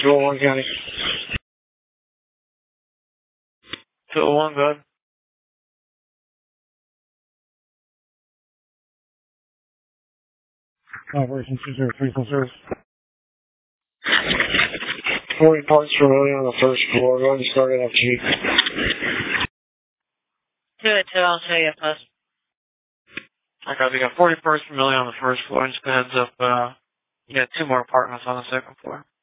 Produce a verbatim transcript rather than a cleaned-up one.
two oh one County. two oh one, good. Operation two zero three full service. forty parts per million on the first floor. Go ahead and start it up, Chief. Do it, too. I'll show you a post. Okay, we got forty parts per million on the first floor. Just a heads up, uh, you got two more apartments on the second floor.